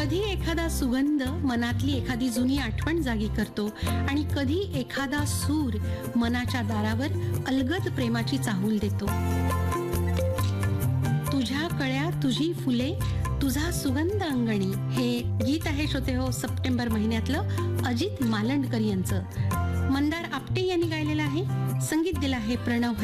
कधी एखादा सुगंध मनातली एखादी जुनी आठवण जागी करतो आणि कधी एखादा सूर मनाच्या दारावर अलगद प्रेमाची चाहूल देतो. तुझ्या कळ्या तुझी फुले तुझा सुगंध अंगणी हे गीत आहे श्रोते हो सप्टेंबर महिन्यातलं अजित मालंडकर यांचं. मंदार आपटे यांनी गायलेलं आहे. संगीत दिलं आहे प्रणव